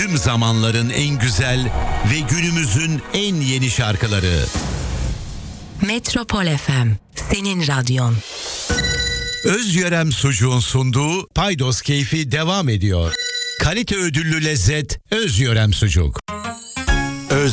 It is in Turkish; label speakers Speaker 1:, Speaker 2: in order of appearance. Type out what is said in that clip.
Speaker 1: Tüm zamanların en güzel ve günümüzün en yeni şarkıları.
Speaker 2: Metropol FM, senin radyon.
Speaker 1: Özyörem Sucuğun sunduğu Paydos Keyfi devam ediyor. Kalite ödüllü lezzet Özyörem Sucuk.